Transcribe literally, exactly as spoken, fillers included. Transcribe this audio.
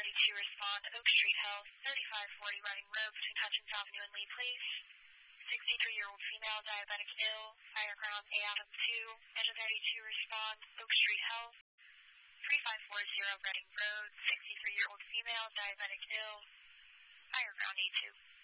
thirty-two respond, Oak Street Health, thirty-five forty Reading Road between Hutchins Avenue and Lee Place. sixty-three-year-old female, diabetic ill, Fireground A Adam two, Engine thirty-two respond, Oak Street Health. thirty-five forty Reading Road, sixty-three-year-old female, diabetic ill, Fireground A two.